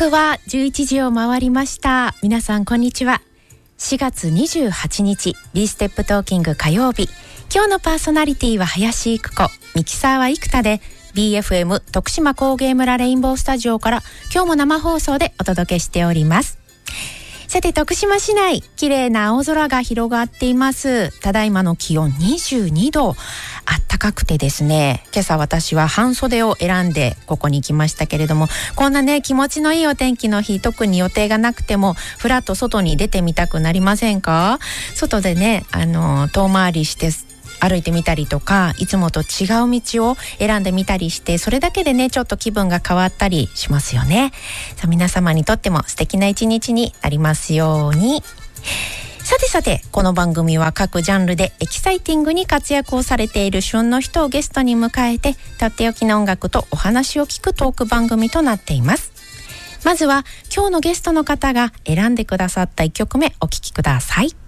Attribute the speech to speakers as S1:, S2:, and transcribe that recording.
S1: 刻は11時を回りました。皆さんこんにちは。4月28日 B ステップトーキング火曜日、今日のパーソナリティは林育子、ミキサーは生田で BFM 徳島工芸村レインボースタジオから今日も生放送でお届けしております。さて、徳島市内綺麗な青空が広がっています。ただいまの気温22度、あったかくてですね、今朝私は半袖を選んでここに来ましたけれども、こんなね気持ちのいいお天気の日、特に予定がなくてもふらっと外に出てみたくなりませんか？外でね、遠回りして歩いてみたりとか、いつもと違う道を選んでみたりして、それだけでねちょっと気分が変わったりしますよね。さあ、皆様にとっても素敵な一日になりますように。さて、この番組は各ジャンルでエキサイティングに活躍をされている旬の人をゲストに迎えて、とっておきの音楽とお話を聞くトーク番組となっています。まずは今日のゲストの方が選んでくださった1曲目お聴きください。